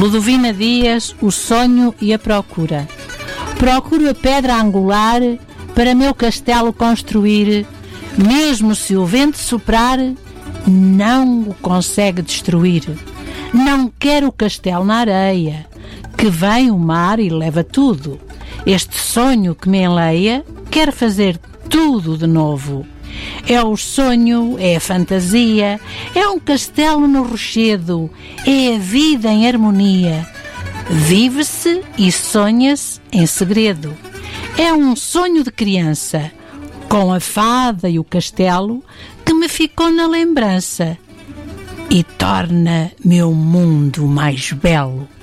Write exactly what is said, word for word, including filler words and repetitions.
Ludovina Dias, O Sonho e a Procura. Procuro a pedra angular para meu castelo construir, mesmo se o vento soprar, não o consegue destruir. Não quero o castelo na areia, que vem o mar e leva tudo. Este sonho que me enleia quer fazer tudo de novo. É o sonho, é a fantasia, é um castelo no rochedo, é a vida em harmonia. Vive-se e sonha-se em segredo. É um sonho de criança, com a fada e o castelo, que me ficou na lembrança e torna meu mundo mais belo.